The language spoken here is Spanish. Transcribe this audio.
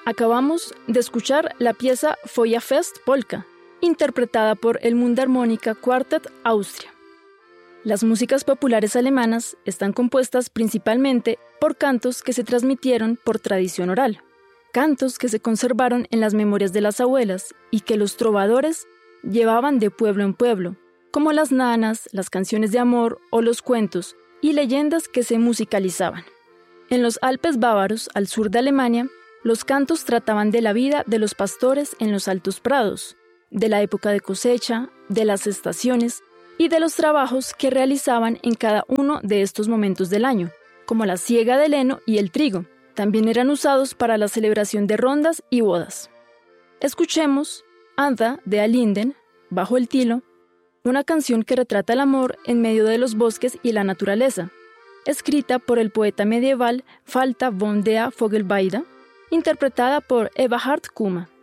Acabamos de escuchar la pieza Feuerfest Polka, interpretada por el Mundharmonika Quartet Austria. Las músicas populares alemanas están compuestas principalmente por cantos que se transmitieron por tradición oral, cantos que se conservaron en las memorias de las abuelas y que los trovadores llevaban de pueblo en pueblo, como las nanas, las canciones de amor o los cuentos y leyendas que se musicalizaban. En los Alpes bávaros, al sur de Alemania, los cantos trataban de la vida de los pastores en los altos prados, de la época de cosecha, de las estaciones y de los trabajos que realizaban en cada uno de estos momentos del año, como la siega del heno y el trigo. También eran usados para la celebración de rondas y bodas. Escuchemos Anda de Alinden, Bajo el Tilo, una canción que retrata el amor en medio de los bosques y la naturaleza, escrita por el poeta medieval Falta von der Vogelweide, interpretada por Eberhard Kuma.